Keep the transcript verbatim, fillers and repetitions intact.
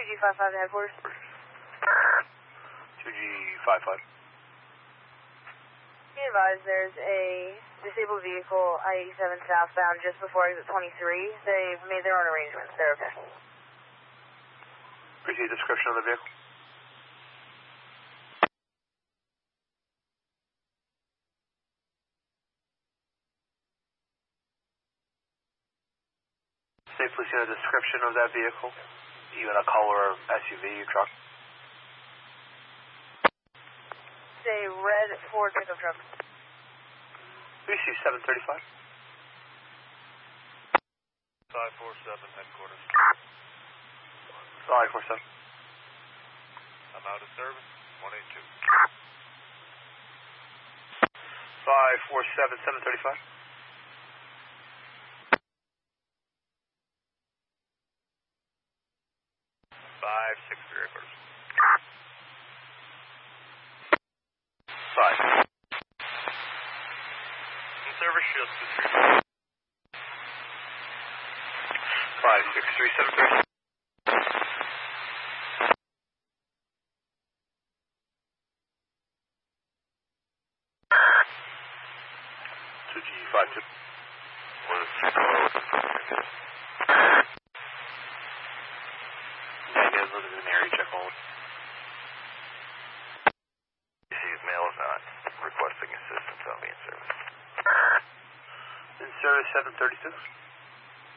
two G five five to headquarters. two G five five. Be advised, there's a disabled vehicle, I eighty-seven southbound, just before exit twenty-three. They've made their own arrangements. They're okay. Appreciate the description of the vehicle. Safely see a description of that vehicle, even a color, S U V, truck. It's a red Ford pickup truck. B C seven thirty-five. five four seven, headquarters. five four seven. I'm out of service, one eight two. five four seven, seven thirty-five. five six three, headquarters. five. In service, shield two three. five six three, seven thirty. two G five two. What is the call? Negative, this is an area check only. You see his mail is not requesting assistance. I'll be in service. In service seven thirty-six.